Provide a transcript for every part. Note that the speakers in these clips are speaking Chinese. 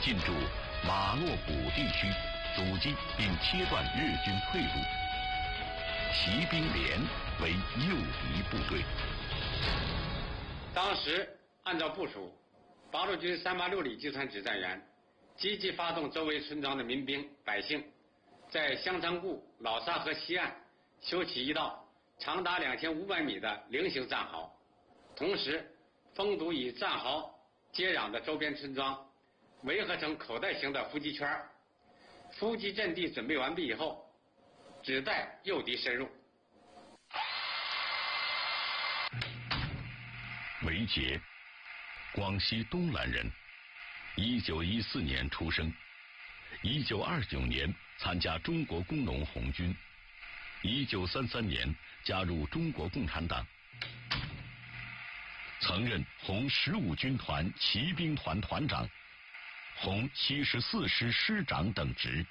进驻马洛卜地区，阻击并切断日军退路。骑兵连为诱敌部队。 当时按照部署，八路军386旅集团指战员积极发动周围村庄的民兵百姓，在香樟固、老沙河西岸修起一道长达2500米的菱形战壕，同时封堵与战壕接壤的周边村庄，围合成口袋型的伏击圈。伏击阵地准备完毕以后，只待诱敌深入。 韦杰，广西东兰人，1914年出生，1929年参加中国工农红军，1933年加入中国共产党，曾任红15军团骑兵团团长、红74师师长等职，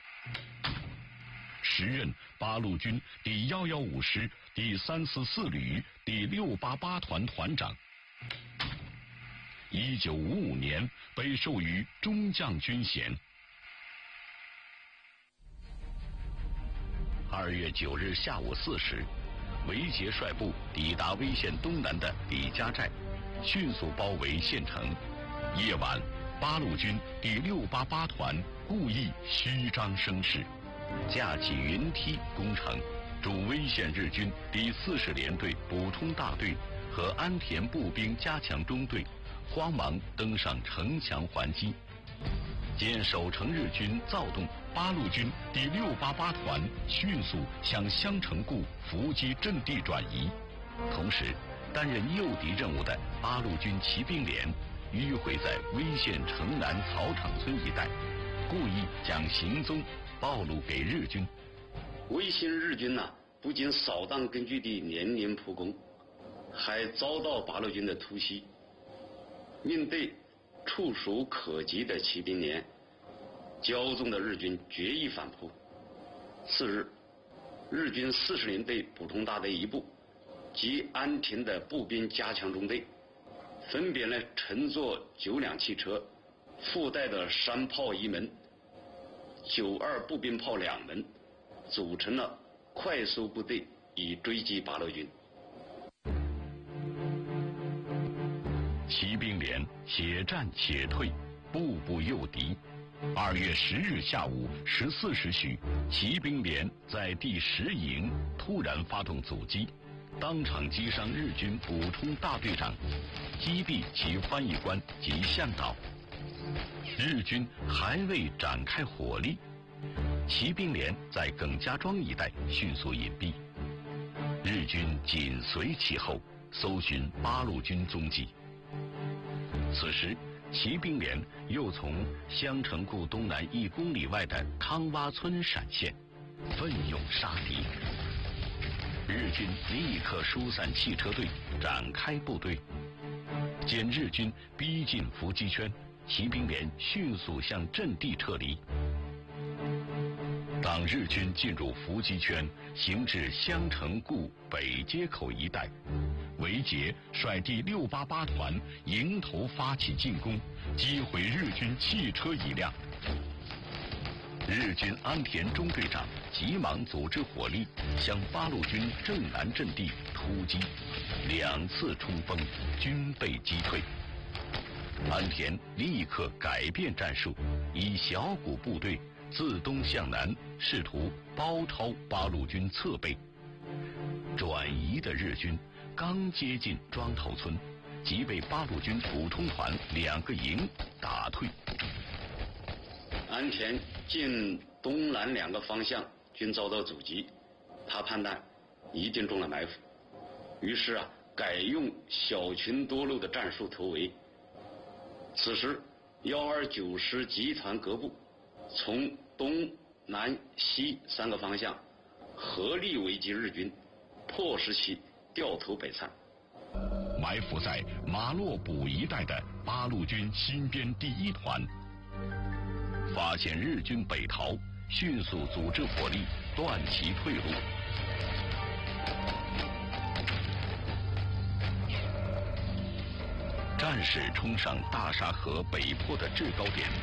时任八路军第115师第344旅第688团团长。1955年被授予中将军衔。2月9日下午4时，韦杰率部抵达威县东南的李家寨，迅速包围县城。夜晚，八路军第688团故意虚张声势，架起云梯攻城，驻威县日军第40联队补充大队和安田步兵加强中队慌忙登上城墙还击。见守城日军躁动，八路军第688团迅速向襄城固伏击阵地转移。同时，担任诱敌任务的八路军骑兵连迂回在威县城南草场村一带，故意将行踪暴露给日军。 威信日军不仅扫荡根据地连连扑攻，还遭到八路军的突袭。面对触手可及的骑兵连，骄纵的日军决意反扑。次日，日军40联队补充大队一部及安田的步兵加强中队，分别乘坐9辆汽车，附带的山炮1门、92步兵炮2门，组成了快速部队以追击八路军。 骑兵连且战且退，步步诱敌。2月10日下午14时许，骑兵连在第10营突然发动阻击，当场击伤日军补充大队长，击毙其翻译官及向导。日军还未展开火力，骑兵连在耿家庄一带迅速隐蔽，日军紧随其后，搜寻八路军踪迹。此时，骑兵连又从襄城固东南1公里外的康洼村闪现，奋勇杀敌。日军立刻疏散汽车队，展开部队。见日军逼近伏击圈，骑兵连迅速向阵地撤离。当日军进入伏击圈，行至襄城固北街口一带，韦杰率第688团迎头发起进攻，击毁日军汽车1辆。日军安田中队长急忙组织火力，向八路军正南阵地突击，2次冲锋均被击退。安田立刻改变战术，以小股部队自东向南，试图包抄八路军侧背。转移的日军刚接近庄头村，即被八路军补充团2个营打退。 安田见东南2个方向均遭到阻击，他判断一定中了埋伏，于是改用小群多路的战术突围。此时129师集团各部从东南西3个方向合力围击日军，迫使其掉头北窜。 埋伏在马洛卜一带的八路军新编第1团发现日军北逃，迅速组织火力断其退路。战士冲上大沙河北坡的制高点，